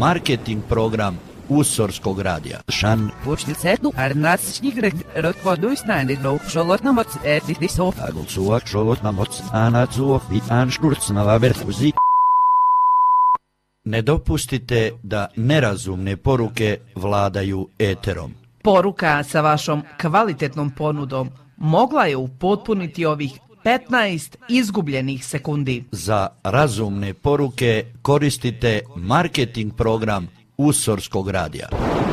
marketing program Usorskog radija. Shan Pučnicetu Arnasčnigre Rotvoduisnani no Šolotnamoc Editisov Agulsuak Šolotnamoc Anacuok i Anškurcnava Berfuzi. Ne dopustite da nerazumne poruke vladaju eterom. Poruka sa vašom kvalitetnom ponudom mogla je upotpuniti ovih 15 izgubljenih sekundi. Za razumne poruke koristite marketing program Usorskog radija.